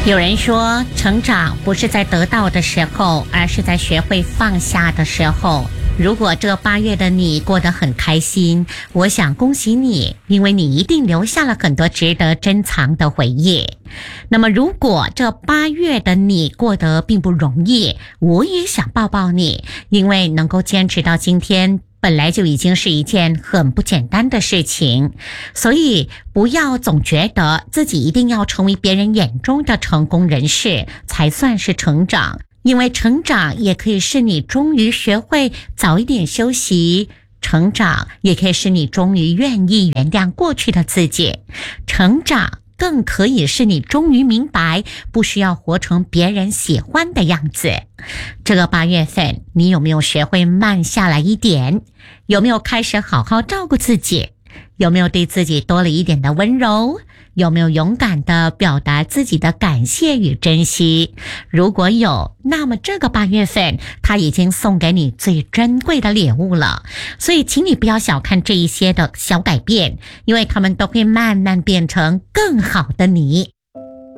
有人说，成长不是在得到的时候，而是在学会放下的时候。如果这8月的你过得很开心，我想恭喜你，因为你一定留下了很多值得珍藏的回忆。那么如果这8月的你过得并不容易，我也想抱抱你，因为能够坚持到今天本来就已经是一件很不简单的事情，所以不要总觉得自己一定要成为别人眼中的成功人士才算是成长，因为成长也可以是你终于学会早一点休息，成长也可以是你终于愿意原谅过去的自己，成长更可以是你终于明白不需要活成别人喜欢的样子。这个8月份，你有没有学会慢下来一点？有没有开始好好照顾自己？有没有对自己多了一点的温柔？有没有勇敢地表达自己的感谢与珍惜？如果有，那么这个8月份，他已经送给你最珍贵的礼物了。所以请你不要小看这一些的小改变，因为他们都会慢慢变成更好的你。